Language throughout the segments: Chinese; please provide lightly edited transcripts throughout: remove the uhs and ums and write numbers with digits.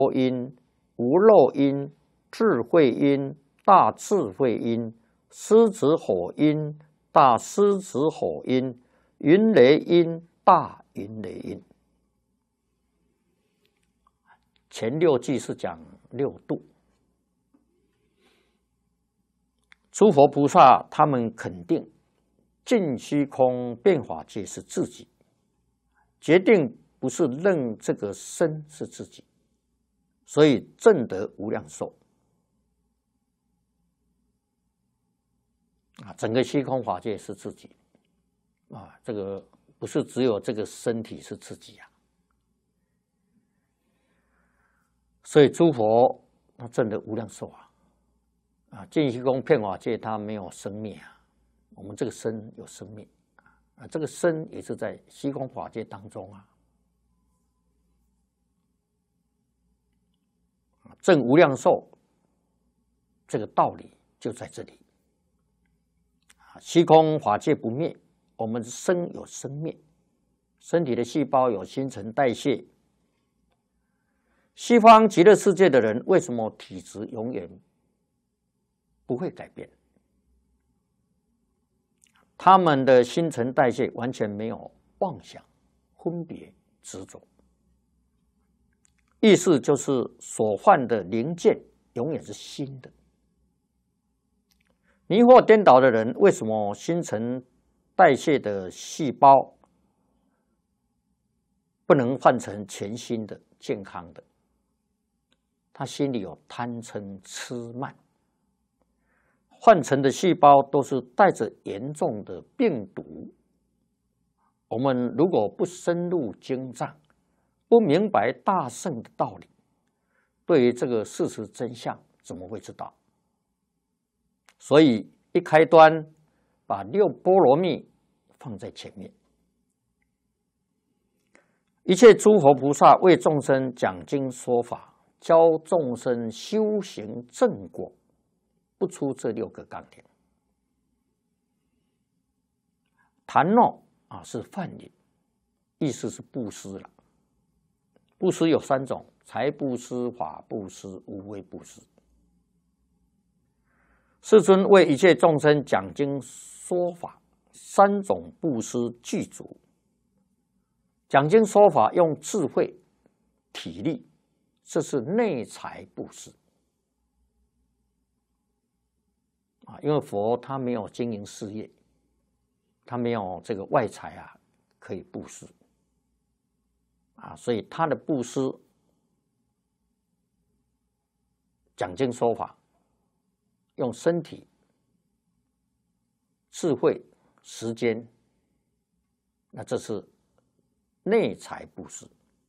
因、无漏因、智慧因、大智慧因、狮子火因、大狮子火因、云雷因、大云雷因。前6句是讲6度。诸佛菩萨他们肯定尽虚空变法界是自己，决定不是认这个身是自己，所以证得无量寿。整个虚空法界是自己这个不是只有这个身体是自己所以诸佛他证得无量寿尽虚空遍法界它没有生灭我们这个身有生灭这个身也是在虚空法界当中证无量寿这个道理就在这里。虚空法界不灭，我们身有生灭，身体的细胞有新陈代谢。西方极乐世界的人为什么体质永远不会改变？他们的新陈代谢完全没有妄想、分别、执着，意思就是所犯的零件永远是新的。迷惑颠倒的人为什么新陈代谢的细胞不能换成全新的、健康的？他心里有贪嗔痴慢，换成的细胞都是带着严重的病毒。我们如果不深入经藏，不明白大圣的道理，对于这个事实真相怎么会知道？所以一开端把6波罗蜜放在前面。一切诸佛菩萨为众生讲经说法，教众生修行正果，不出这6个纲领。檀诺是梵语，意思是布施了。布施有3种：财布施、法布施、无畏布施。世尊为一切众生讲经说法，3种布施具足。讲经说法用智慧、体力，这是内财布施因为佛他没有经营事业，他没有这个外财可以布施所以他的布施讲经说法用身体、智慧、时间，那这是内财布施。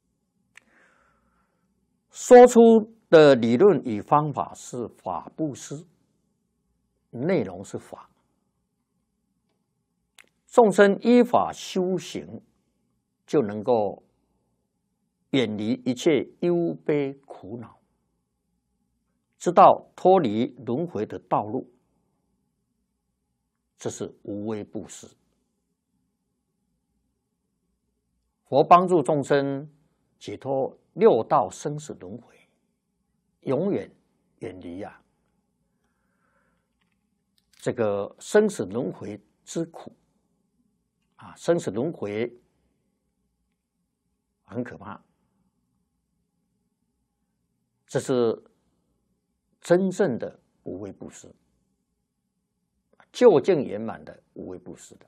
说出的理论与方法是法布施，内容是法。众生依法修行，就能够远离一切忧悲苦恼，知道脱离轮回的道路，这是无畏布施。佛帮助众生解脱6道生死轮回，永远远离这个生死轮回之苦生死轮回很可怕，这是真正的无畏布施，究竟圆满的无畏布施的。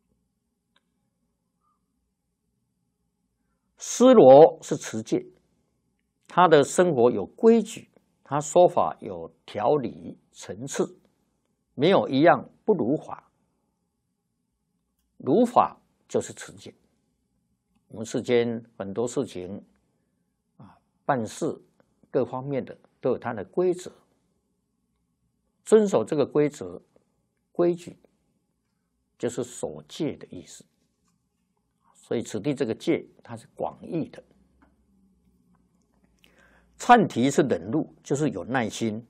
尸罗是持戒，他的生活有规矩，他说法有条理层次，没有一样不如法。如法就是持戒。我们世间很多事情办事各方面的都有它的规则，遵守这个规则规矩，就是守戒的意思。所以此地这个戒它是广义的。忏提是忍辱，就是有耐心。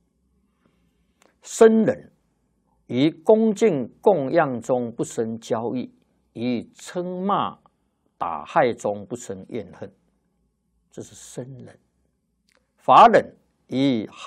生忍，于恭敬供养中不生骄逸，于称骂打害中不生怨恨，这是生忍。 法忍以